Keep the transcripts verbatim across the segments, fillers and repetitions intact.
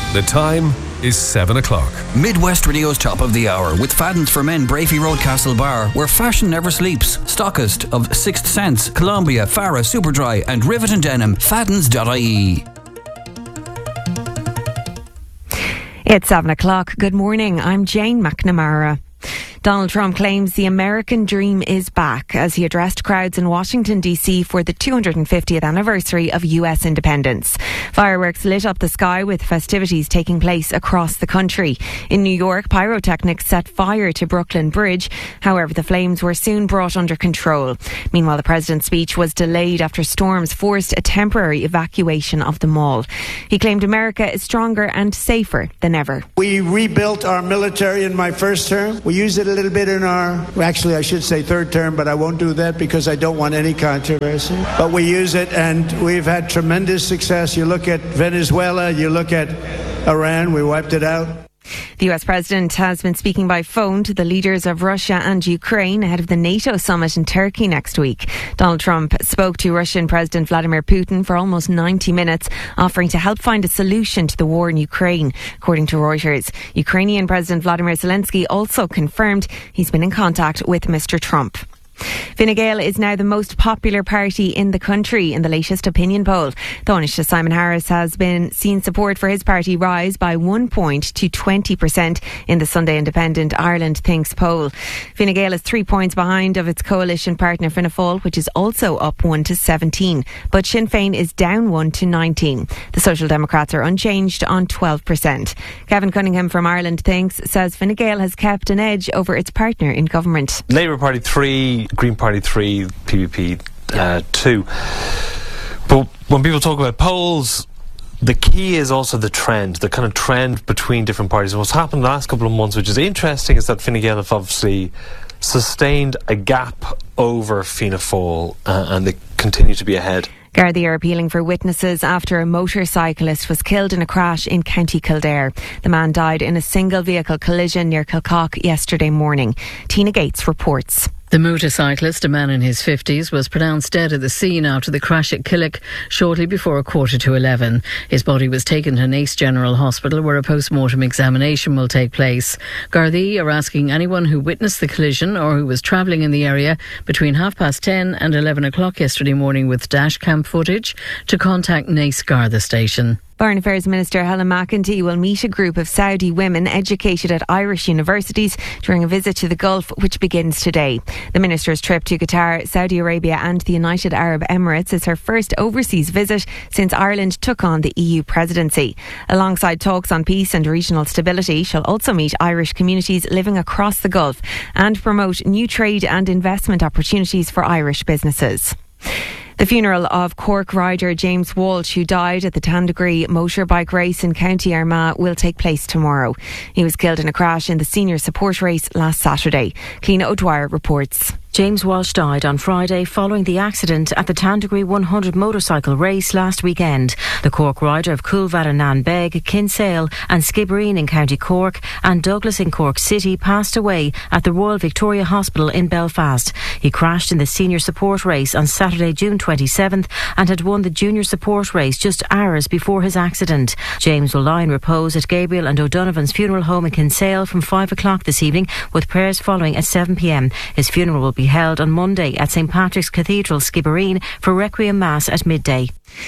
The time is seven o'clock. Midwest Radio's Top of the Hour with Fadden's for Men, Brafey Road, Castle Bar, where fashion never sleeps. Stockist of Sixth Sense, Columbia, Farah, Superdry and Rivet and Denim. Faddens dot I E. It's seven o'clock. Good morning. I'm Jane McNamara. Donald Trump claims the American dream is back as he addressed crowds in Washington, D C for the two hundred fiftieth anniversary of U S independence. Fireworks lit up the sky with festivities taking place across the country. In New York, pyrotechnics set fire to Brooklyn Bridge. However, the flames were soon brought under control. Meanwhile, the president's speech was delayed after storms forced a temporary evacuation of the mall. He claimed America is stronger and safer than ever. We rebuilt our military in my first term. We used it a little bit in our, actually I should say third term, but I won't do that because I don't want any controversy. But we use it and we've had tremendous success. You look at Venezuela, you look at Iran, we wiped it out. The U S President has been speaking by phone to the leaders of Russia and Ukraine ahead of the NATO summit in Turkey next week. Donald Trump spoke to Russian President Vladimir Putin for almost ninety minutes, offering to help find a solution to the war in Ukraine. According to Reuters, Ukrainian President Vladimir Zelensky also confirmed he's been in contact with Mister Trump. Fine Gael is now the most popular party in the country in the latest opinion poll. Taoiseach Simon Harris has been seen support for his party rise by one point to twenty percent in the Sunday Independent Ireland Thinks poll. Fine Gael is three points behind of its coalition partner Fianna Fáil, which is also up one to seventeen, but Sinn Féin is down one to nineteen. The Social Democrats are unchanged on twelve percent. Kevin Cunningham from Ireland Thinks says Fine Gael has kept an edge over its partner in government. Labour Party three, Green Party three, P P P uh, two. But when people talk about polls, the key is also the trend, the kind of trend between different parties. And what's happened the last couple of months, which is interesting, is that Fine Gael have obviously sustained a gap over Fianna Fáil uh, and they continue to be ahead. Gardaí are appealing for witnesses after a motorcyclist was killed in a crash in County Kildare. The man died in a single vehicle collision near Kilcock yesterday morning. Tina Gates reports. The motorcyclist, a man in his fifties, was pronounced dead at the scene after the crash at Killick shortly before a quarter to eleven. His body was taken to Naas General Hospital where a post-mortem examination will take place. Gardaí are asking anyone who witnessed the collision or who was travelling in the area between half past ten and eleven o'clock yesterday morning with dashcam footage to contact Naas Garda Station. Foreign Affairs Minister Helen McEntee will meet a group of Saudi women educated at Irish universities during a visit to the Gulf, which begins today. The minister's trip to Qatar, Saudi Arabia and the United Arab Emirates is her first overseas visit since Ireland took on the E U presidency. Alongside talks on peace and regional stability, she'll also meet Irish communities living across the Gulf and promote new trade and investment opportunities for Irish businesses. The funeral of Cork rider James Walsh, who died at the Tandegree motorbike race in County Armagh, will take place tomorrow. He was killed in a crash in the senior support race last Saturday. Cliona O'Dwyer reports. James Walsh died on Friday following the accident at the Tandegree one hundred motorcycle race last weekend. The Cork rider of Coolvadanan Beg, Kinsale and Skibbereen in County Cork and Douglas in Cork City passed away at the Royal Victoria Hospital in Belfast. He crashed in the senior support race on Saturday, June twenty-seventh and had won the junior support race just hours before his accident. James will lie in repose at Gabriel and O'Donovan's funeral home in Kinsale from five o'clock this evening, with prayers following at seven p.m. His funeral will be held on Monday at St Patrick's Cathedral, Skibbereen, for Requiem Mass at midday.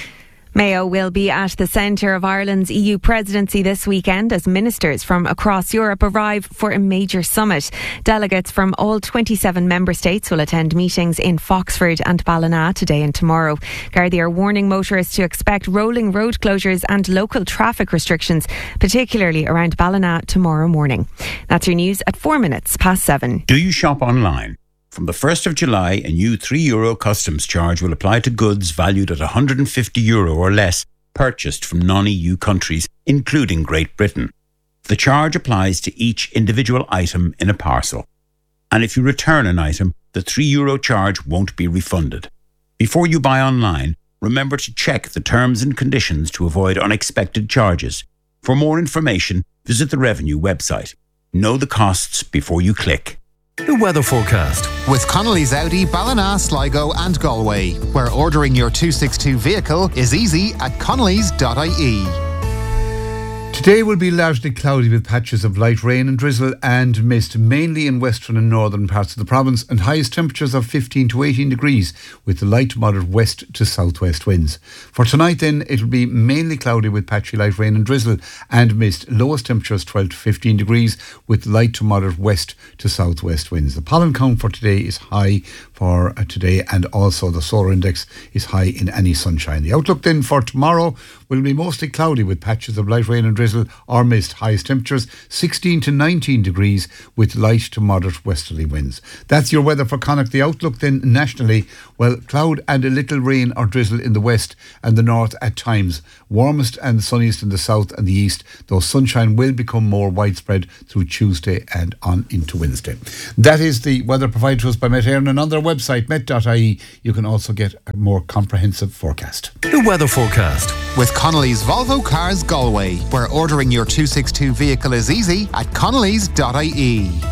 Mayo will be at the centre of Ireland's E U presidency this weekend as ministers from across Europe arrive for a major summit. Delegates from all twenty-seven member states will attend meetings in Foxford and Ballina today and tomorrow. Gardaí are warning motorists to expect rolling road closures and local traffic restrictions, particularly around Ballina tomorrow morning. That's your news at four minutes past seven. Do you shop online? From the first of July, a new three euro customs charge will apply to goods valued at one hundred fifty euro or less purchased from non-E U countries, including Great Britain. The charge applies to each individual item in a parcel. And if you return an item, the three euro charge won't be refunded. Before you buy online, remember to check the terms and conditions to avoid unexpected charges. For more information, visit the Revenue website. Know the costs before you click. The weather forecast with Connolly's Audi, Ballina, Sligo and Galway, where ordering your two sixty-two vehicle is easy at connellys dot I E. Today will be largely cloudy with patches of light rain and drizzle and mist, mainly in western and northern parts of the province, and highest temperatures of fifteen to eighteen degrees with the light to moderate west to southwest winds. For tonight then, it will be mainly cloudy with patchy light rain and drizzle and mist. Lowest temperatures twelve to fifteen degrees with light to moderate west to southwest winds. The pollen count for today is high for uh, today, and also the solar index is high in any sunshine. The outlook then for tomorrow will be mostly cloudy with patches of light rain and drizzle or mist. Highest temperatures sixteen to nineteen degrees with light to moderate westerly winds. That's your weather for Connacht. The outlook then nationally, well, cloud and a little rain or drizzle in the west and the north at times. Warmest and sunniest in the south and the east, though sunshine will become more widespread through Tuesday and on into Wednesday. That is the weather provided to us by Met Éireann, and on their website met dot I E you can also get a more comprehensive forecast. The weather forecast with Connolly's Volvo Cars Galway, where ordering your two sixty-two vehicle is easy at connellys dot I E.